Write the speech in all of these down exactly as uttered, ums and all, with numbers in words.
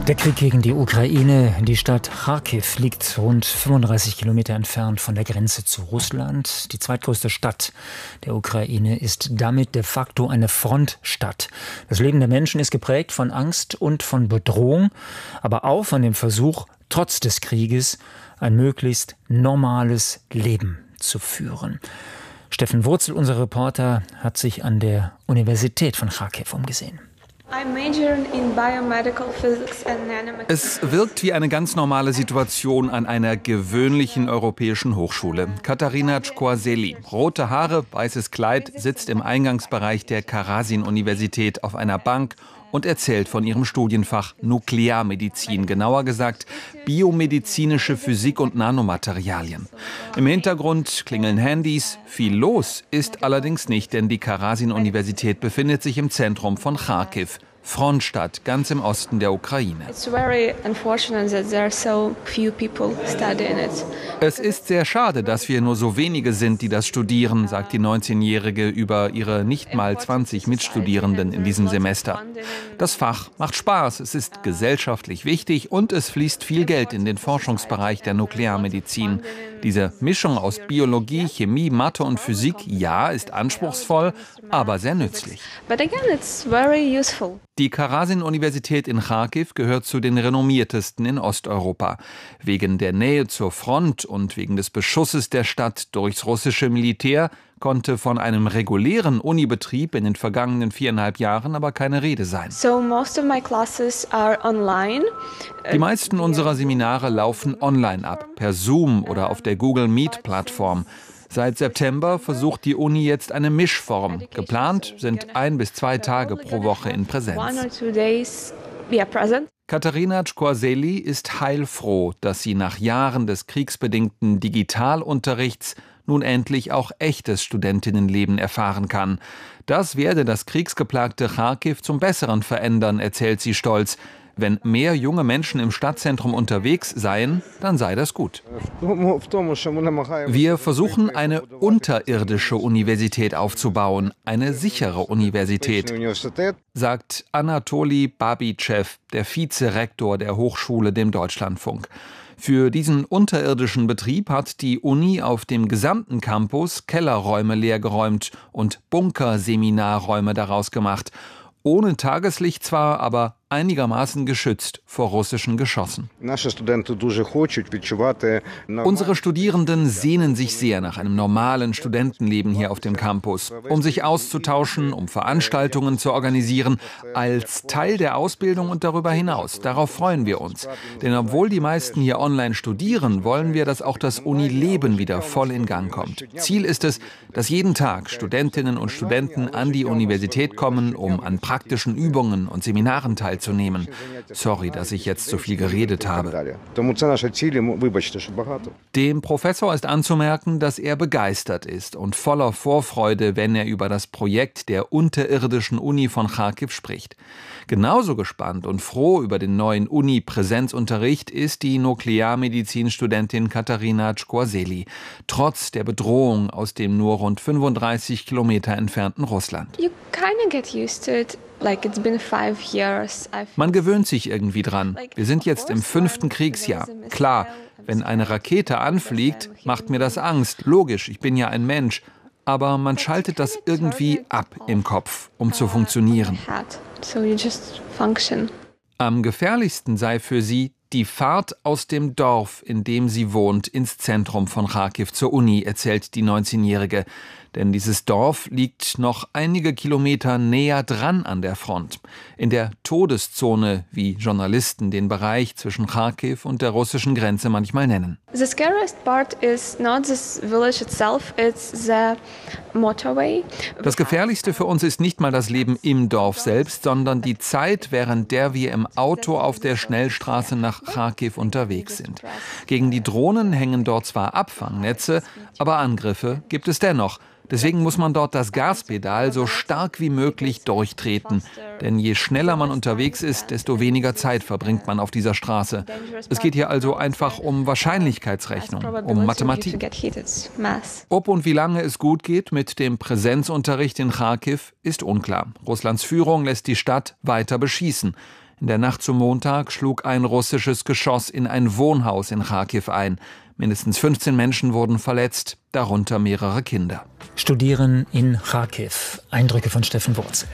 Der Krieg gegen die Ukraine. Die Stadt Charkiw liegt rund fünfunddreißig Kilometer entfernt von der Grenze zu Russland. Die zweitgrößte Stadt der Ukraine ist damit de facto eine Frontstadt. Das Leben der Menschen ist geprägt von Angst und von Bedrohung, aber auch von dem Versuch, trotz des Krieges ein möglichst normales Leben zu führen. Steffen Wurzel, unser Reporter, hat sich an der Universität von Charkiw umgesehen. Es wirkt wie eine ganz normale Situation an einer gewöhnlichen europäischen Hochschule. Katarina Czkorzeli, rote Haare, weißes Kleid, sitzt im Eingangsbereich der Karasin-Universität auf einer Bank und erzählt von ihrem Studienfach Nuklearmedizin, genauer gesagt biomedizinische Physik und Nanomaterialien. Im Hintergrund klingeln Handys. Viel los ist allerdings nicht, denn die Karasin-Universität befindet sich im Zentrum von Charkiw, Frontstadt, ganz im Osten der Ukraine. Es ist sehr schade, dass wir nur so wenige sind, die das studieren, sagt die neunzehnjährige über ihre nicht mal zwanzig Mitstudierenden in diesem Semester. Das Fach macht Spaß, es ist gesellschaftlich wichtig und es fließt viel Geld in den Forschungsbereich der Nuklearmedizin. Diese Mischung aus Biologie, Chemie, Mathe und Physik, ja, ist anspruchsvoll, aber sehr nützlich. Die Karasin-Universität in Charkiw gehört zu den renommiertesten in Osteuropa. Wegen der Nähe zur Front und wegen des Beschusses der Stadt durchs russische Militär konnte von einem regulären Unibetrieb in den vergangenen viereinhalb Jahren aber keine Rede sein. Die meisten unserer Seminare laufen online ab, per Zoom oder auf der Google Meet-Plattform. Seit September versucht die Uni jetzt eine Mischform. Geplant sind ein bis zwei Tage pro Woche in Präsenz. Katarina Czkorzeli ist heilfroh, dass sie nach Jahren des kriegsbedingten Digitalunterrichts nun endlich auch echtes Studentinnenleben erfahren kann. Das werde das kriegsgeplagte Charkiw zum Besseren verändern, erzählt sie stolz. Wenn mehr junge Menschen im Stadtzentrum unterwegs seien, dann sei das gut. Wir versuchen, eine unterirdische Universität aufzubauen, eine sichere Universität, sagt Anatoli Babitschew, der Vizerektor der Hochschule dem Deutschlandfunk. Für diesen unterirdischen Betrieb hat die Uni auf dem gesamten Campus Kellerräume leergeräumt und Bunkerseminarräume daraus gemacht. Ohne Tageslicht zwar, aber einigermaßen geschützt vor russischen Geschossen. Unsere Studierenden sehnen sich sehr nach einem normalen Studentenleben hier auf dem Campus, um sich auszutauschen, um Veranstaltungen zu organisieren, als Teil der Ausbildung und darüber hinaus. Darauf freuen wir uns. Denn obwohl die meisten hier online studieren, wollen wir, dass auch das Unileben wieder voll in Gang kommt. Ziel ist es, dass jeden Tag Studentinnen und Studenten an die Universität kommen, um an praktischen Übungen und Seminaren teilzunehmen. zu nehmen. Sorry, dass ich jetzt so viel geredet habe. Dem Professor ist anzumerken, dass er begeistert ist und voller Vorfreude, wenn er über das Projekt der unterirdischen Uni von Charkiw spricht. Genauso gespannt und froh über den neuen Uni-Präsenzunterricht ist die Nuklearmedizinstudentin Katarina Czkorzeli, trotz der Bedrohung aus dem nur rund fünfunddreißig Kilometer entfernten Russland. Man gewöhnt sich irgendwie dran. Wir sind jetzt im fünften Kriegsjahr. Klar, wenn eine Rakete anfliegt, macht mir das Angst. Logisch, ich bin ja ein Mensch. Aber man schaltet das irgendwie ab im Kopf, um zu funktionieren. Am gefährlichsten sei für sie die Fahrt aus dem Dorf, in dem sie wohnt, ins Zentrum von Charkiw zur Uni, erzählt die neunzehnjährige. Denn dieses Dorf liegt noch einige Kilometer näher dran an der Front. In der Todeszone, wie Journalisten den Bereich zwischen Charkiw und der russischen Grenze manchmal nennen. The scariest part is not this village itself, it's the motorway. Das Gefährlichste für uns ist nicht mal das Leben im Dorf selbst, sondern die Zeit, während der wir im Auto auf der Schnellstraße nach Charkiw unterwegs sind. Gegen die Drohnen hängen dort zwar Abfangnetze, aber Angriffe gibt es dennoch. Deswegen muss man dort das Gaspedal so stark wie möglich durchtreten. Denn je schneller man unterwegs ist, desto weniger Zeit verbringt man auf dieser Straße. Es geht hier also einfach um Wahrscheinlichkeitsrechnung, um Mathematik. Ob und wie lange es gut geht mit dem Präsenzunterricht in Charkiw, ist unklar. Russlands Führung lässt die Stadt weiter beschießen. In der Nacht zum Montag schlug ein russisches Geschoss in ein Wohnhaus in Charkiw ein. Mindestens fünfzehn Menschen wurden verletzt, darunter mehrere Kinder. Studieren in Charkiw. Eindrücke von Steffen Wurzel.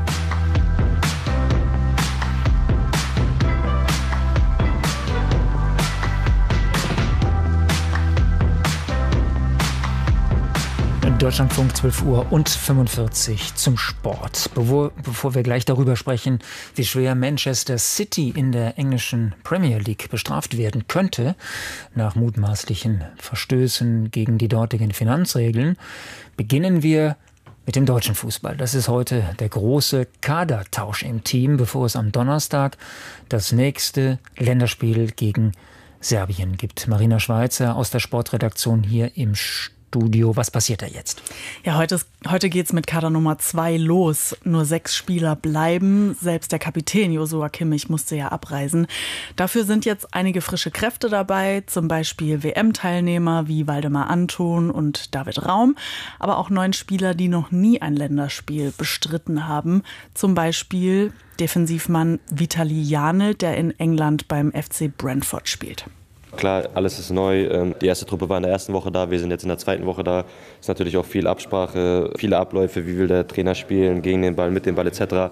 Deutschlandfunk zwölf Uhr und fünfundvierzig zum Sport. Bevor, bevor wir gleich darüber sprechen, wie schwer Manchester City in der englischen Premier League bestraft werden könnte, nach mutmaßlichen Verstößen gegen die dortigen Finanzregeln, beginnen wir mit dem deutschen Fußball. Das ist heute der große Kadertausch im Team, bevor es am Donnerstag das nächste Länderspiel gegen Serbien gibt. Marina Schweizer aus der Sportredaktion hier im Studio. Studio. Was passiert da jetzt? Ja, heute, heute geht es mit Kader Nummer zwei los. Nur sechs Spieler bleiben. Selbst der Kapitän Joshua Kimmich musste ja abreisen. Dafür sind jetzt einige frische Kräfte dabei, zum Beispiel W M-Teilnehmer wie Waldemar Anton und David Raum, aber auch neun Spieler, die noch nie ein Länderspiel bestritten haben. Zum Beispiel Defensivmann Vitali Janel, der in England beim F C Brentford spielt. Klar, alles ist neu. Die erste Truppe war in der ersten Woche da, wir sind jetzt in der zweiten Woche da. Es ist natürlich auch viel Absprache, viele Abläufe, wie will der Trainer spielen, gegen den Ball, mit dem Ball et cetera.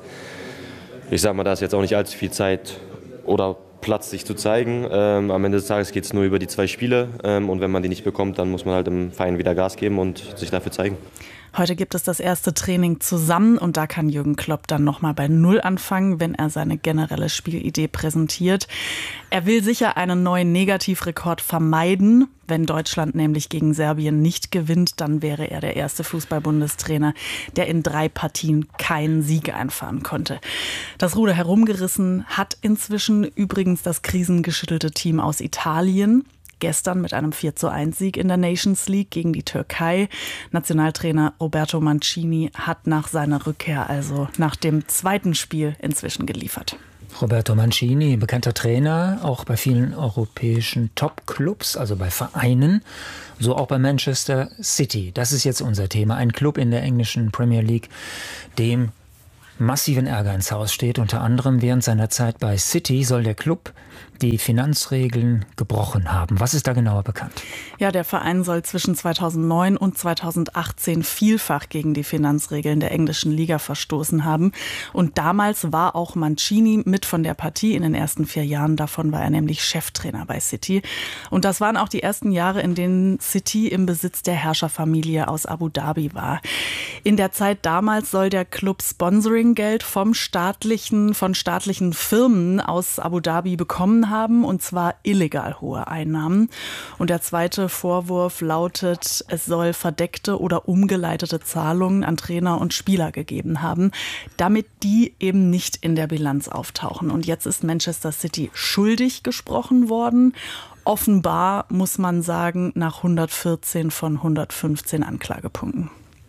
Ich sage mal, da ist jetzt auch nicht allzu viel Zeit oder Platz, sich zu zeigen. Ähm, am Ende des Tages geht es nur über die zwei Spiele. Ähm, und wenn man die nicht bekommt, dann muss man halt im Verein wieder Gas geben und sich dafür zeigen. Heute gibt es das erste Training zusammen und da kann Jürgen Klopp dann nochmal bei Null anfangen, wenn er seine generelle Spielidee präsentiert. Er will sicher einen neuen Negativrekord vermeiden. Wenn Deutschland nämlich gegen Serbien nicht gewinnt, dann wäre er der erste Fußball-Bundestrainer, der in drei Partien keinen Sieg einfahren konnte. Das Ruder herumgerissen hat inzwischen übrigens das krisengeschüttelte Team aus Italien. Gestern mit einem vier zu eins Sieg in der Nations League gegen die Türkei. Nationaltrainer Roberto Mancini hat nach seiner Rückkehr, also nach dem zweiten Spiel, inzwischen geliefert. Roberto Mancini, bekannter Trainer, auch bei vielen europäischen Top-Clubs, also bei Vereinen, so auch bei Manchester City. Das ist jetzt unser Thema. Ein Club in der englischen Premier League, dem massiven Ärger ins Haus steht. Unter anderem während seiner Zeit bei City soll der Club die Finanzregeln gebrochen haben. Was ist da genauer bekannt? Ja, der Verein soll zwischen zweitausendneun und zweitausendachtzehn vielfach gegen die Finanzregeln der englischen Liga verstoßen haben. Und damals war auch Mancini mit von der Partie in den ersten vier Jahren. Davon war er nämlich Cheftrainer bei City. Und das waren auch die ersten Jahre, in denen City im Besitz der Herrscherfamilie aus Abu Dhabi war. In der Zeit damals soll der Club Sponsoringgeld vom staatlichen, von staatlichen Firmen aus Abu Dhabi bekommen haben, und zwar illegal hohe Einnahmen. Und der zweite Vorwurf lautet, es soll verdeckte oder umgeleitete Zahlungen an Trainer und Spieler gegeben haben, damit die eben nicht in der Bilanz auftauchen. Und jetzt ist Manchester City schuldig gesprochen worden. Offenbar, muss man sagen, nach hundertvierzehn von hundertfünfzehn Anklagepunkten.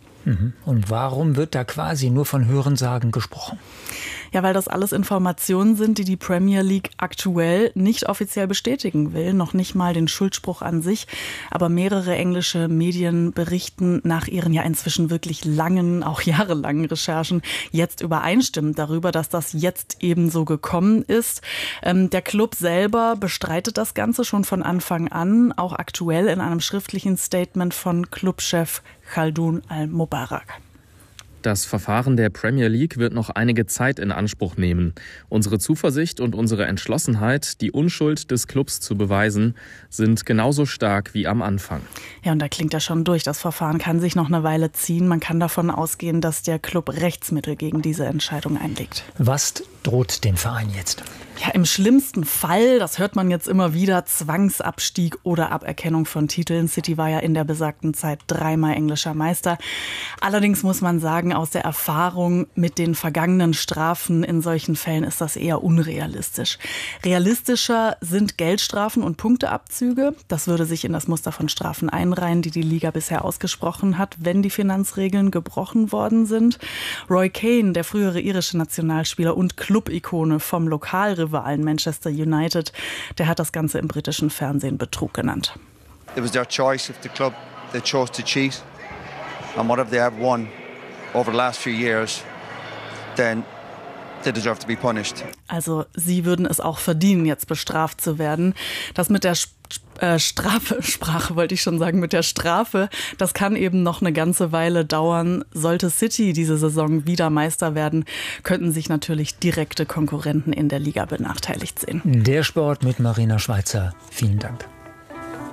Und warum wird da quasi nur von Hörensagen gesprochen? Ja, weil das alles Informationen sind, die die Premier League aktuell nicht offiziell bestätigen will, noch nicht mal den Schuldspruch an sich. Aber mehrere englische Medien berichten nach ihren ja inzwischen wirklich langen, auch jahrelangen Recherchen jetzt übereinstimmend darüber, dass das jetzt eben so gekommen ist. Ähm, der Club selber bestreitet das Ganze schon von Anfang an, auch aktuell in einem schriftlichen Statement von Clubchef Khaldoun Al-Mubarak. Das Verfahren der Premier League wird noch einige Zeit in Anspruch nehmen. Unsere Zuversicht und unsere Entschlossenheit, die Unschuld des Clubs zu beweisen, sind genauso stark wie am Anfang. Ja, und da klingt ja schon durch. Das Verfahren kann sich noch eine Weile ziehen. Man kann davon ausgehen, dass der Club Rechtsmittel gegen diese Entscheidung einlegt. Was droht dem Verein jetzt? Ja, im schlimmsten Fall, das hört man jetzt immer wieder, Zwangsabstieg oder Aberkennung von Titeln. City war ja in der besagten Zeit dreimal englischer Meister. Allerdings muss man sagen, aus der Erfahrung mit den vergangenen Strafen in solchen Fällen ist das eher unrealistisch. Realistischer sind Geldstrafen und Punkteabzüge. Das würde sich in das Muster von Strafen einreihen, die die Liga bisher ausgesprochen hat, wenn die Finanzregeln gebrochen worden sind. Roy Keane, der frühere irische Nationalspieler und Club-Ikone vom Lokalrivalen Manchester United, der hat das Ganze im britischen Fernsehen Betrug genannt. It was their choice. If the club they chose to cheat, and whatever they have won over the last few years, then they deserve to be punished. Also sie würden es auch verdienen, jetzt bestraft zu werden. Das mit der äh, Strafe, Sprache wollte ich schon sagen, mit der Strafe, das kann eben noch eine ganze Weile dauern. Sollte City diese Saison wieder Meister werden, könnten sich natürlich direkte Konkurrenten in der Liga benachteiligt sehen. Der Sport mit Marina Schweizer. Vielen Dank.